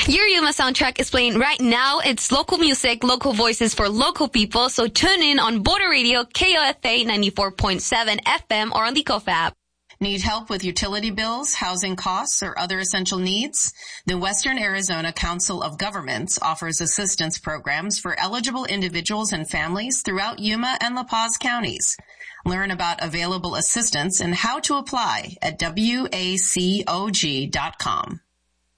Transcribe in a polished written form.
Your Yuma soundtrack is playing right now. It's local music, local voices for local people. So tune in on Border Radio, KOFA 94.7 FM or on the KOFA app. Need help with utility bills, housing costs, or other essential needs? The Western Arizona Council of Governments offers assistance programs for eligible individuals and families throughout Yuma and La Paz counties. Learn about available assistance and how to apply at wacog.com.